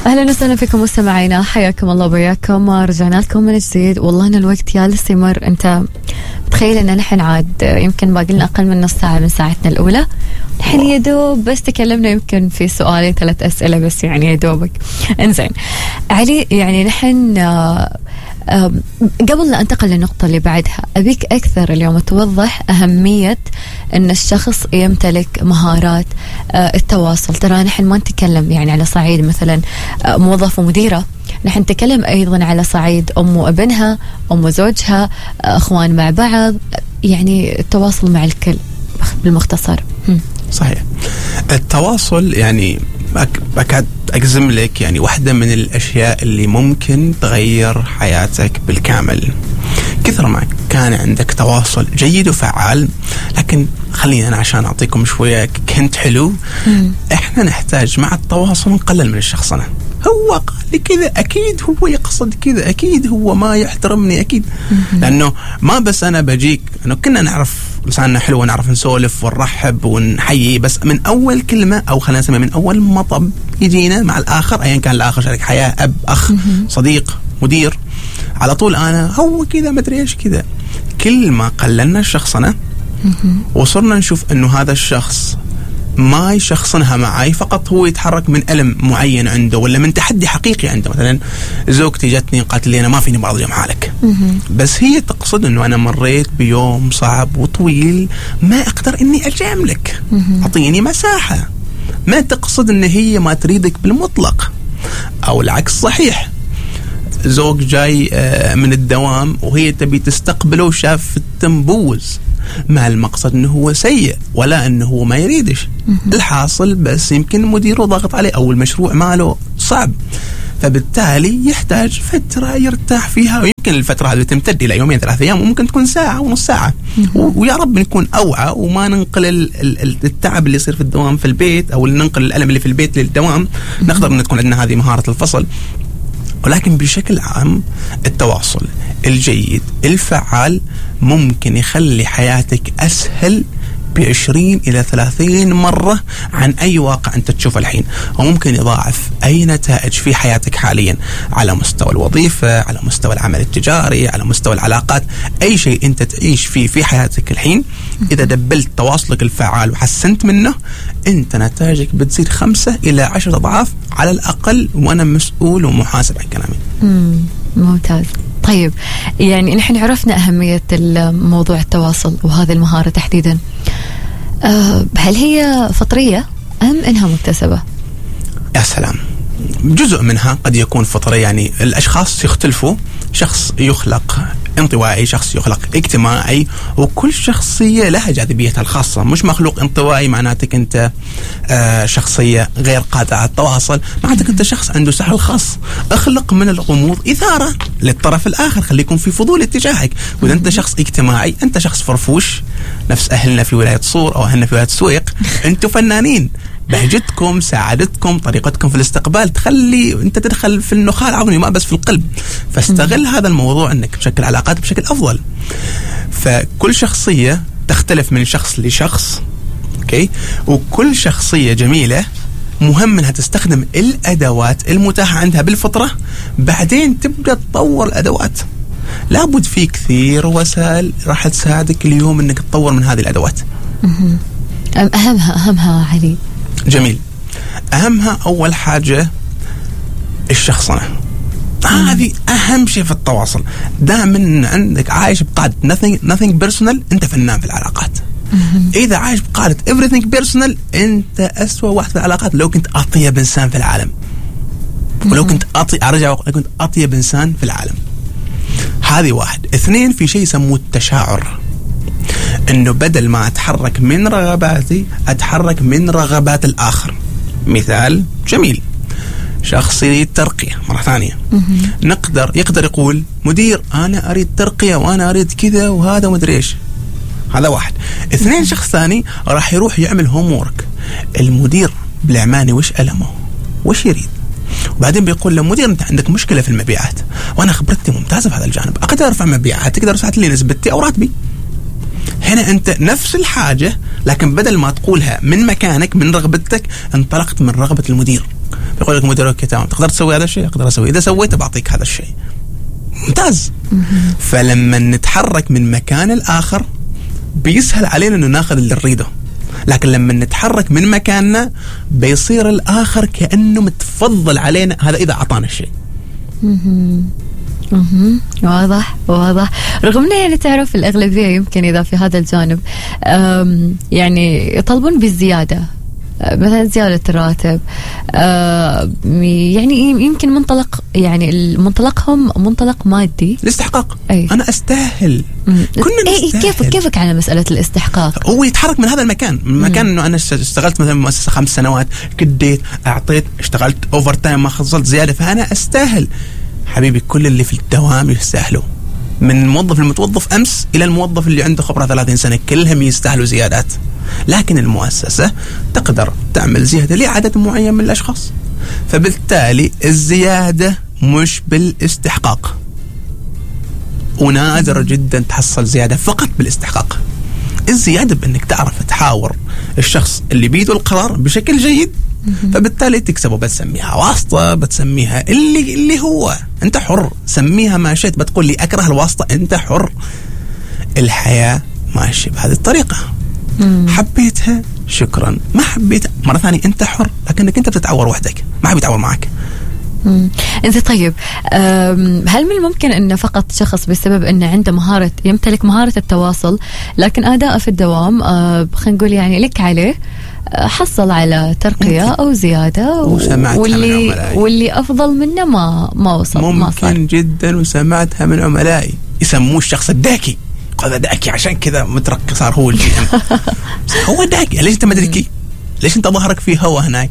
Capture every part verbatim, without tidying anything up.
أهلا وسهلا فيكم مستمعينا، حياكم الله وبياكم. رجعنا لكم من جديد. والله إن الوقت يا لسه يمر. أنت تخيل إن نحن عاد يمكن باقي لنا أقل من نص ساعة من ساعتنا الأولى. نحن يدوب بس تكلمنا يمكن في سؤالين ثلاث أسئلة بس، يعني يدوبك. إنزين علي، يعني نحن آه قبل لا أنتقل للنقطة اللي بعدها أبيك أكثر اليوم توضح أهمية أن الشخص يمتلك مهارات التواصل. ترى نحن ما نتكلم يعني على صعيد مثلا موظف ومديرة، نحن نتكلم أيضا على صعيد أم وابنها، أم وزوجها، أخوان مع بعض، يعني التواصل مع الكل بالمختصر. صحيح. التواصل يعني أكاد أجزم لك يعني واحدة من الأشياء اللي ممكن تغير حياتك بالكامل. كثر ما كان عندك تواصل جيد وفعال، لكن خلينا أنا عشان أعطيكم شوية كنت حلو. م. إحنا نحتاج مع التواصل نقلل من الشخصنة. هو قال لي كذا، أكيد هو يقصد كذا، أكيد هو ما يحترمني، أكيد. م- لأنه ما بس أنا بجيك، أنه كنا نعرف لساننا حلو ونعرف نسولف ونرحب ونحيي، بس من أول كلمة أو خلينا نسميها من أول مطب يجينا مع الآخر، أيا كان الآخر شريك حياة، أب، أخ، م- صديق، مدير، على طول أنا هو كذا مدري إيش كذا. كل ما قللنا الشخصنة وصرنا نشوف أنه هذا الشخص ما يشخصنها معي، فقط هو يتحرك من ألم معين عنده ولا من تحدي حقيقي عنده. مثلا زوجتي جتني قالت لي أنا ما فيني بعض اليوم حالك، بس هي تقصد أنه أنا مريت بيوم صعب وطويل ما أقدر أني أجاملك، أعطيني مساحة. ما تقصد أن هي ما تريدك بالمطلق، أو العكس صحيح. زوج جاي من الدوام وهي تبي تستقبله وشاف التنبوز، ما المقصد انه هو سيء ولا انه هو ما يريدش، الحاصل بس يمكن مديره ضاغط عليه او المشروع ماله صعب، فبالتالي يحتاج فترة يرتاح فيها. ويمكن الفترة هذه تمتد الى يومين ثلاث ايام، وممكن تكون ساعة ونص ساعة. ويا رب نكون اوعى وما ننقل التعب اللي يصير في الدوام في البيت، او ننقل الالم اللي في البيت للدوام. نقدر ان تكون عندنا هذه مهارة الفصل. ولكن بشكل عام التواصل الجيد الفعال ممكن يخلي حياتك أسهل بعشرين إلى ثلاثين مرة عن أي واقع أنت تشوفه الحين، وممكن يضاعف أي نتائج في حياتك حاليا على مستوى الوظيفة، على مستوى العمل التجاري، على مستوى العلاقات. أي شيء أنت تعيش فيه في حياتك الحين إذا دبلت تواصلك الفعال وحسنت منه، أنت نتائجك بتزيد خمسة إلى عشرة أضعاف على الأقل، وأنا مسؤول ومحاسب عن كلامي. مم. ممتاز. طيب يعني نحن عرفنا أهمية الموضوع التواصل وهذه المهارة تحديدا. أه هل هي فطرية أم إنها مكتسبة؟ يا سلام، جزء منها قد يكون فطري. يعني الأشخاص يختلفوا، شخص يخلق انطوائي، شخص يخلق اجتماعي، وكل شخصية لها جاذبيتها الخاصة. مش مخلوق انطوائي معناتك أنت آه شخصية غير قادرة على التواصل، معناتك أنت شخص عنده سحر خاص. اخلق من الغموض إثارة للطرف الآخر، خليكم في فضول اتجاهك. وإذا أنت شخص اجتماعي، أنت شخص فرفوش نفس أهلنا في ولاية صور أو أهلنا في ولاية سويق، أنتوا فنانين. بهجتكم، سعادتكم، طريقتكم في الاستقبال تخلي انت تدخل في النخاع العظمي ما بس في القلب. فاستغل هذا الموضوع انك تشكل علاقات بشكل افضل. فكل شخصية تختلف من شخص لشخص، اوكي، وكل شخصية جميلة مهم انها تستخدم الادوات المتاحة عندها بالفطرة، بعدين تبدأ تطور الادوات. لابد في كثير وسائل راح تساعدك اليوم انك تطور من هذه الادوات. اهمها اهمها علي. جميل. أهمها أول حاجة الشخصنة. هذه أهم شيء في التواصل. دائما عندك عايش بقاعدة nothing nothing personal، أنت فنان في العلاقات. إذا عايش بقاعدة everything personal، أنت أسوأ واحد في العلاقات. لو كنت أطيب إنسان في العالم، ولو كنت أطي أرجع لو كنت أطيب إنسان في العالم. هذه واحد. اثنين، في شيء يسموه التشاعر، انه بدل ما اتحرك من رغباتي اتحرك من رغبات الاخر. مثال جميل، شخص يريد ترقية مرة ثانية، نقدر يقدر يقول مدير أنا أريد ترقية وأنا أريد كذا وهذا ومدري إيش. هذا واحد. اثنين، شخص ثاني راح يروح يعمل هوم وورك. المدير بالعماني وش ألمه، وش يريد، وبعدين بيقول له مدير أنت عندك مشكلة في المبيعات وأنا خبرتي ممتازة في هذا الجانب، أقدر أرفع مبيعات، تقدر ترفع لي نسبتي أو راتبي. هنا أنت نفس الحاجة، لكن بدل ما تقولها من مكانك من رغبتك، انطلقت من رغبة المدير. يقول لك مديرك تمام تقدر تسوي هذا الشيء، اقدر اسوي، اذا سويته بعطيك هذا الشيء. ممتاز. فلما نتحرك من مكان الاخر بيسهل علينا انه ناخذ اللي نريده، لكن لما نتحرك من مكاننا بيصير الاخر كانه متفضل علينا، هذا اذا اعطانا الشيء. مهم. واضح واضح. رغم انه يعني تعرف الاغلبيه يمكن اذا في هذا الجانب يعني يطلبون بالزياده، مثلا زياده الراتب، يعني يمكن منطلق يعني منطلقهم منطلق مادي، الاستحقاق. أي. انا استاهل. كنا أي نستاهل. كيف كيفك على مساله الاستحقاق؟ هو يتحرك من هذا المكان، من مكان انه انا اشتغلت مثلا مؤسسه خمس سنوات، كديت، اعطيت، اشتغلت اوفر تايم، ما خلصت زياده، فانا استاهل. حبيبي كل اللي في الدوام يستاهلوا، من الموظف المتوظف امس الى الموظف اللي عنده خبره ثلاثين سنه، كلهم يستاهلوا زيادات. لكن المؤسسه تقدر تعمل زياده لعدد معين من الاشخاص، فبالتالي الزياده مش بالاستحقاق، ونادر جدا تحصل زياده فقط بالاستحقاق. الزياده بانك تعرف تحاور الشخص اللي بيده القرار بشكل جيد، فبالتالي تكسبه. بتسميها واسطة، بتسميها اللي اللي هو انت حر، سميها ما شئت، بتقول لي اكره الواسطة، انت حر. الحياة ماشية بهذه الطريقة. مم. حبيتها شكرا، ما حبيتها مرة ثانية انت حر، لكنك انت بتتعور وحدك، ما حد بيتعور معك. مم. انت طيب، هل من الممكن ان فقط شخص بسبب انه عنده مهارة، يمتلك مهارة التواصل، لكن اداءه في الدوام خلينا نقول يعني لك عليه، حصل على ترقية ممكن. أو زيادة، واللي واللي أفضل منه ما ما وصل، ممكن ما صار. جدا. وسمعتها من عملائي يسموه الشخص الداكي، هذا داكي عشان كذا مترقي، صار هو الجي ام. هو داكي، ليش أنت مدركي؟ ليش أنت ظهرك في هوا هناك؟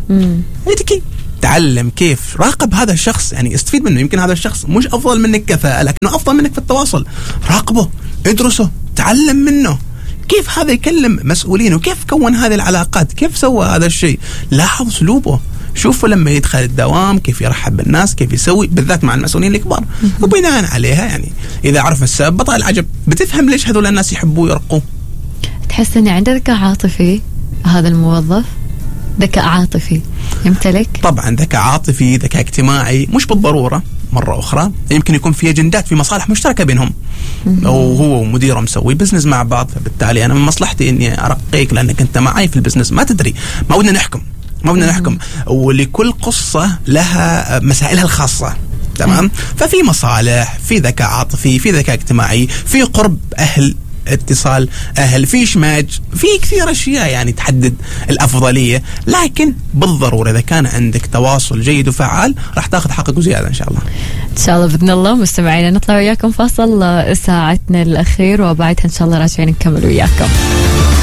مدركي. تعلم كيف، راقب هذا الشخص، يعني استفيد منه. يمكن هذا الشخص مش أفضل منك كفاءة، لكنه أفضل منك في التواصل. راقبه، ادرسه، تعلم منه. كيف هذا يكلم مسؤولين، وكيف كون هذه العلاقات، كيف سوى هذا الشيء. لاحظ اسلوبه، شوفوا لما يدخل الدوام كيف يرحب بالناس، كيف يسوي، بالذات مع المسؤولين الكبار. وبناء عليها يعني اذا عرف السبب بطل العجب، بتفهم ليش هذول الناس يحبوا يرقوا. تحس انه عنده ذكاء عاطفي هذا الموظف؟ ذكاء عاطفي يمتلك؟ طبعا ذكاء عاطفي، ذكاء اجتماعي، مش بالضروره. مرة أخرى يمكن يكون في أجندات، في مصالح مشتركة بينهم، أو هو ومديره مسوي بزنس مع بعض، فبالتالي أنا من مصلحتي إني أرقيك لأنك أنت معي في البزنس. ما تدري، ما بدنا نحكم، ما بدنا نحكم، ولكل قصة لها مسائلها الخاصة. تمام. ففي مصالح، في ذكاء عاطفي، في ذكاء اجتماعي، في قرب أهل، اتصال أهل، في شماج، في كثير أشياء يعني تحدد الأفضلية. لكن بالضرورة إذا كان عندك تواصل جيد وفعال راح تاخذ حقك وزيادة إن شاء الله. إن شاء الله بإذن الله. مستمعينا نطلع وياكم فاصل ساعتنا الأخير، وبعدها إن شاء الله راجعين نكمل وياكم.